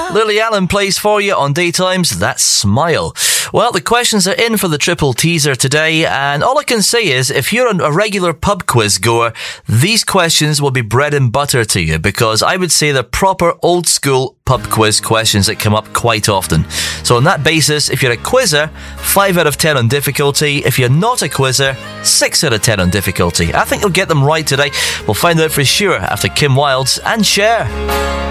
Lily Allen plays for you on Daytimes. That's Smile. Well, the questions are in for the triple teaser today, and all I can say is if you're a regular pub quiz goer, these questions will be bread and butter to you, because I would say they're proper old school pub quiz questions that come up quite often. So on that basis, if you're a quizzer, 5 out of 10 on difficulty. If you're not a quizzer, 6 out of 10 on difficulty. I think you'll get them right today. We'll find out for sure after Kim Wilde and Cher.